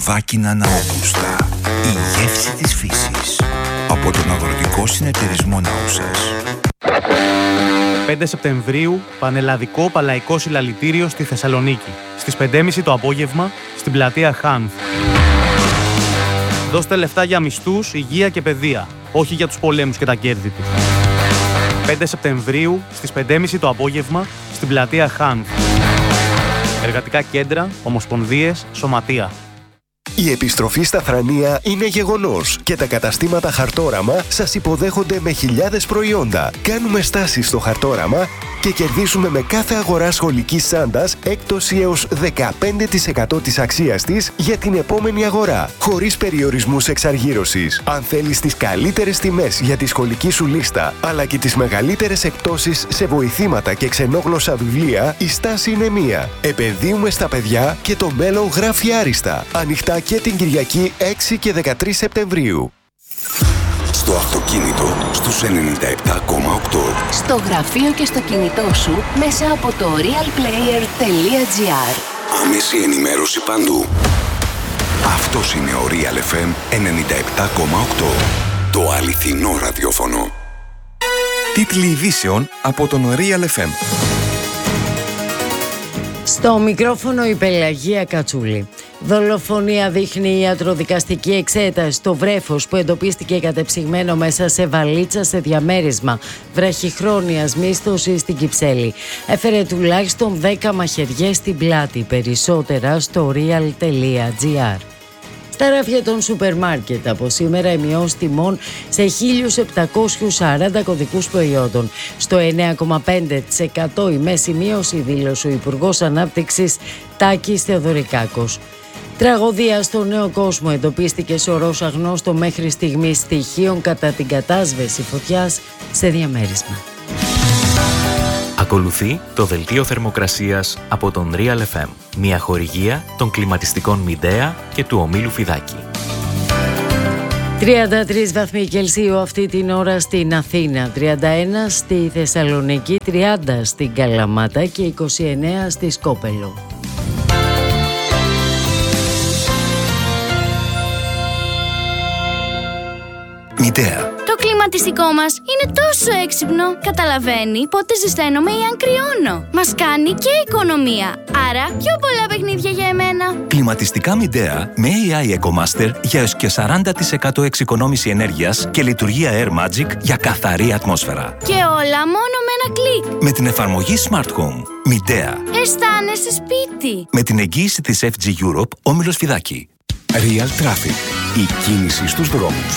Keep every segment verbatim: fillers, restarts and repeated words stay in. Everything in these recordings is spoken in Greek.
Βάκινα Ναόγουστα. Η γεύση της φύσης. Από τον Αγροτικό Συνεταιρισμό Ναούσας. πέντε Σεπτεμβρίου, πανελλαδικό παλαϊκό συλλαλητήριο στη Θεσσαλονίκη. Στις πέντε και μισή το απόγευμα, στην πλατεία Χάνθ. Δώστε λεφτά για μισθούς, υγεία και παιδεία, όχι για τους πολέμους και τα κέρδη του. πέντε Σεπτεμβρίου, στις πέντε και μισή το απόγευμα, στην πλατεία Χάνθ. Εργατικά κέντρα, ομοσπονδίες, σωματεία. Η επιστροφή στα Θρανία είναι γεγονός και τα καταστήματα Χαρτόραμα σας υποδέχονται με χιλιάδες προϊόντα. Κάνουμε στάσεις στο Χαρτόραμα και κερδίσουμε με κάθε αγορά σχολικής τσάντας έκπτωση έως δεκαπέντε τοις εκατό της αξίας της για την επόμενη αγορά, χωρίς περιορισμούς εξαργύρωσης. Αν θέλεις τις καλύτερες τιμές για τη σχολική σου λίστα, αλλά και τις μεγαλύτερες εκπτώσεις σε βοηθήματα και ξενόγλωσσα βιβλία, η στάση είναι μία. Επενδύουμε στα παιδιά και το μέλλον γράφει άριστα. Ανοιχτά και την Κυριακή έξι και δεκατρείς Σεπτεμβρίου. Στο αυτοκίνητο στους ενενήντα επτά κόμμα οκτώ. Στο γραφείο και στο κινητό σου μέσα από το realplayer τελεία gr. Άμεση ενημέρωση παντού. Αυτός είναι ο Real εφ εμ ενενήντα επτά κόμμα οκτώ. Το αληθινό ραδιόφωνο. Τίτλοι ειδήσεων από τον Real εφ εμ. Στο μικρόφωνο η Πελαγία Κατσούλη. Δολοφονία δείχνει η ιατροδικαστική εξέταση στο βρέφος που εντοπίστηκε κατεψυγμένο μέσα σε βαλίτσα σε διαμέρισμα βραχυχρόνιας μίσθωσης στην Κυψέλη. Έφερε τουλάχιστον δέκα μαχαιριές στην πλάτη. Περισσότερα στο real τελεία gr. Στα ράφια των σούπερ μάρκετ από σήμερα οι μειώσεις τιμών σε χίλια επτακόσιους σαράντα κωδικούς προϊόντων. Στο εννέα κόμμα πέντε τοις εκατό η μέση μείωση, δήλωσε ο Υπουργός Ανάπτυξης Τάκης Θεοδωρικάκος. Τραγωδία στο Νέο Κόσμο, εντοπίστηκε σωρός αγνώστων μέχρι στιγμής στοιχείων κατά την κατάσβεση φωτιάς σε διαμέρισμα. Ακολουθεί το δελτίο θερμοκρασίας από τον Real εφ εμ, μια χορηγία των κλιματιστικών Μιντέα και του ομίλου Φιδάκη. τριάντα τρεις βαθμοί Κελσίου αυτή την ώρα στην Αθήνα, τριάντα ένα στη Θεσσαλονίκη, τριάντα στην Καλαμάτα και είκοσι εννέα στη Σκόπελο. Μιντέα. Το κλιματιστικό μας είναι τόσο έξυπνο. Καταλαβαίνει πότε ζεσταίνομαι ή αν κρυώνω. Μας κάνει και οικονομία. Άρα πιο πολλά παιχνίδια για εμένα. Κλιματιστικά Μιντέα με έι άι EcoMaster για έως και σαράντα τοις εκατό εξοικονόμηση ενέργειας και λειτουργία Air Magic για καθαρή ατμόσφαιρα. Και όλα μόνο με ένα κλικ. Με την εφαρμογή Smart Home. Μιντέα. Αισθάνεσαι σπίτι. Με την εγγύηση της εφ τζι Europe, όμιλος Φιδάκη. Real Traffic. Η κίνηση στους δρόμους.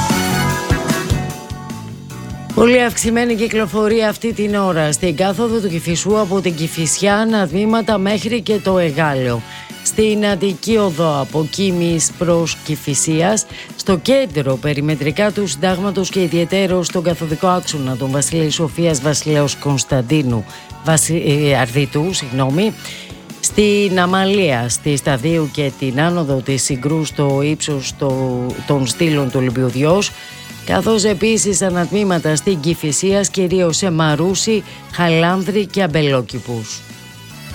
Πολύ αυξημένη κυκλοφορία αυτή την ώρα στην κάθοδο του Κηφισού από την Κηφισιά αναδμήματα μέχρι και το Εγάλεο. Στην Αττική Οδό από Κίμης προς Κηφισίας, στο κέντρο περιμετρικά του Συντάγματος και ιδιαιτέρως στον καθοδικό άξονα των Βασιλείου Σοφίας Βασιλέως Κωνσταντίνου Βασι... ε, Αρδίτου, συγγνώμη, στην Αμαλία, στη Σταδίου και την άνοδο της Συγκρού στο ύψος των στήλων του Ολυμπιουδιός, καθώς επίσης ανατμήματα στην Κηφισίας, κυρίως σε Μαρούσι, Χαλάνδρη και Αμπελόκηπους.